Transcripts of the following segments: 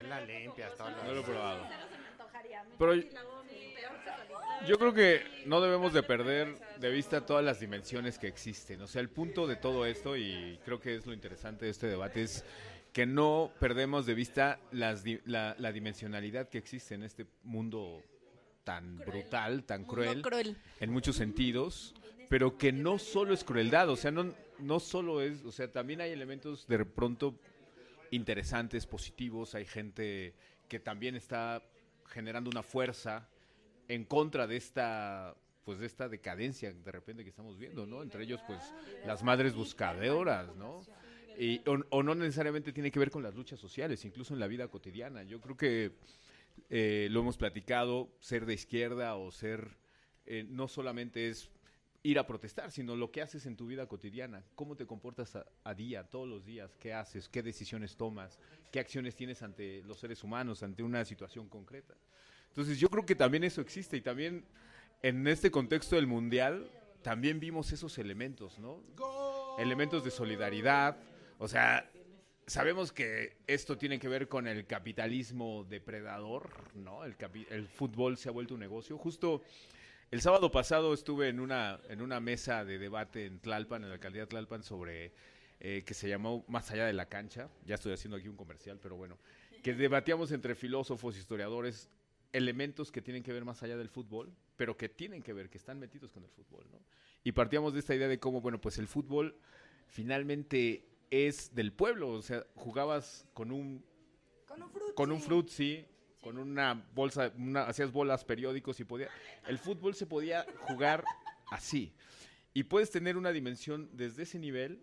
las limpias, todo No lo he lo... probado. Cero se me antojaría. Pero Y luego mi peor pesadilla. yo creo que no debemos de perder de vista todas las dimensiones que existen. O sea, el punto de todo esto, y creo que es lo interesante de este debate, es que no perdemos de vista la dimensionalidad que existe en este mundo tan brutal, tan cruel, en muchos sentidos, pero que no solo es crueldad, o sea, no solo es, o sea, también hay elementos de pronto interesantes, positivos, hay gente que también está generando una fuerza en contra de esta pues de esta decadencia de repente que estamos viendo, ¿no? Entre ellos pues las madres buscadoras, ¿no? O no necesariamente tiene que ver con las luchas sociales, incluso en la vida cotidiana. Yo creo que lo hemos platicado, ser de izquierda o ser no solamente es ir a protestar, sino lo que haces en tu vida cotidiana, cómo te comportas a día, todos los días, qué haces, qué decisiones tomas, qué acciones tienes ante los seres humanos, ante una situación concreta. Entonces yo creo que también eso existe y también en este contexto del Mundial también vimos esos elementos, ¿no? Elementos de solidaridad, o sea, sabemos que esto tiene que ver con el capitalismo depredador, ¿no? El fútbol se ha vuelto un negocio. Justo el sábado pasado estuve en una mesa de debate en Tlalpan, en la alcaldía de Tlalpan, sobre que se llamó Más allá de la cancha. Ya estoy haciendo aquí un comercial, pero bueno, que debatíamos entre filósofos, historiadores, elementos que tienen que ver más allá del fútbol, pero que tienen que ver, que están metidos con el fútbol, ¿no? Y partíamos de esta idea de cómo, bueno, pues el fútbol finalmente es del pueblo, o sea, jugabas con un frutzi, con una bolsa, hacías bolas, periódicos y el fútbol se podía jugar así. Y puedes tener una dimensión desde ese nivel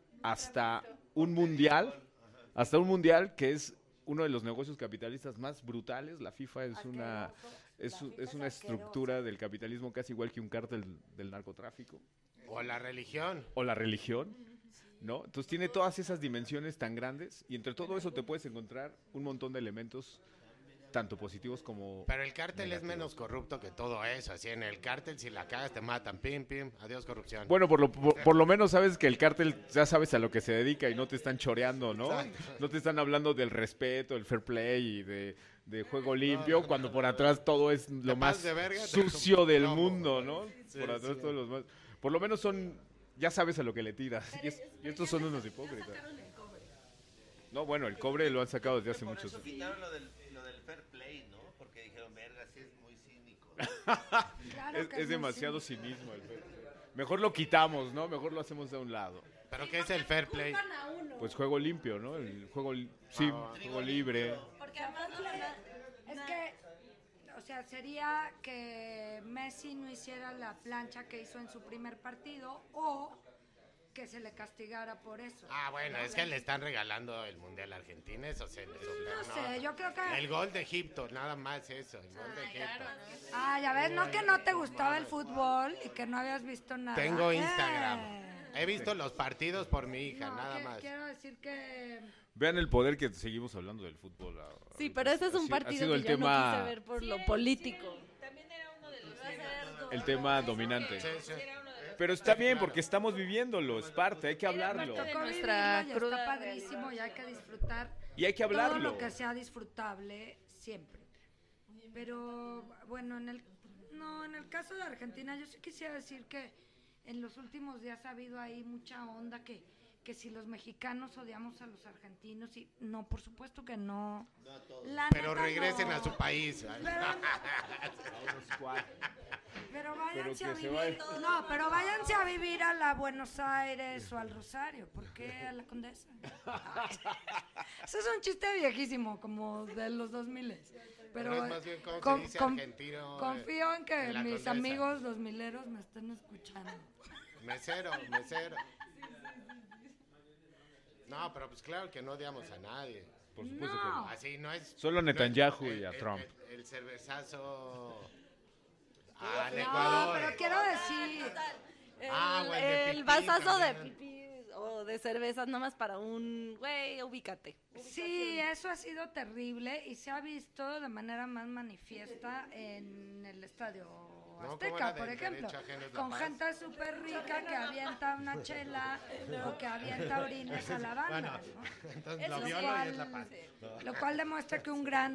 hasta un mundial que es uno de los negocios capitalistas más brutales. La FIFA es una estructura del capitalismo casi igual que un cártel del narcotráfico. O la religión. O la religión, ¿no? Entonces tiene todas esas dimensiones tan grandes y entre todo eso te puedes encontrar un montón de elementos tanto positivos como Pero el cártel negativos. es menos corrupto que todo eso. Así en el cártel, si la cagas, te matan. Pim, pim. Adiós, corrupción. Bueno, por lo menos sabes que el cártel ya sabes a lo que se dedica y no te están choreando, ¿no? Exacto. No te están hablando del respeto, el fair play y de juego limpio, cuando por atrás todo es lo Te más pasas de verga, te sucio del plomo, mundo, ¿no? Sí, Por atrás sí. todos los más... Por lo menos ya sabes a lo que le tiras. Y estos son unos hipócritas. No, bueno, el cobre lo han sacado desde hace Por muchos eso años. quitaron lo del fair play, ¿no? Porque dijeron, verga, sí es muy cínico. Claro que Es muy demasiado cínico. cinismo el fair play. Mejor lo quitamos, ¿no? Mejor lo hacemos de un lado. ¿Pero qué es el fair play? Pues juego limpio, ¿no? El juego, sí, juego libre. Porque además no Es que, o sea, sería que Messi no hiciera la plancha que hizo en su primer partido o que se le castigara por eso. Ah, bueno, es que le están regalando el Mundial a Argentina, eso se les No sé, yo creo que... El gol de Egipto, nada más eso, el gol de Egipto. Ah, ya ves, no que no te gustaba el fútbol y que no habías visto nada. Tengo Instagram. He visto los partidos por mi hija, No, nada más. quiero decir que... Vean el poder que seguimos hablando del fútbol. Sí, pero ese es un Ha partido sido que el yo tema, no quise ver por lo político. También era uno de los el tema dominante. Sí, sí. Pero está bien porque estamos viviéndolo, es parte, hay que hablarlo. Nos tocó nuestra vivirlo y cruda está padrísimo y hay que disfrutar Y hay que todo hablarlo. lo que sea disfrutable siempre. Pero bueno, en el caso de Argentina yo sí quisiera decir que en los últimos días ha habido ahí mucha onda que si los mexicanos odiamos a los argentinos y no, por supuesto que no. La Pero neta, regresen no. a su país. Pero váyanse Pero a que se vivir. vaya. No, pero váyanse a vivir a la Buenos Aires o al Rosario. ¿Por qué a la Condesa? Eso es un chiste viejísimo, como de los 2000. Pero es más bien cómo se dice argentino, confío en que en la mis Condesa. amigos 2000eros me estén escuchando. Mesero. No, pero pues claro que no odiamos a nadie. Por supuesto No. Así no es. Solo a no es Netanyahu y a Trump. El cervezazo al No, Ecuador. pero quiero decir, Ah, güey, de El pipí vasazo de también. pipí o de cervezas nomás para un güey, ubícate. sí, eso ha sido terrible y se ha visto de manera más manifiesta en el estadio No, Azteca, ¿cómo era por del ejemplo, derecho ajeno es la con paz? gente súper rica que avienta una chela o que avienta orines a la banda, ¿no? Entonces Lo lo violo y es la paz. cual demuestra que un gran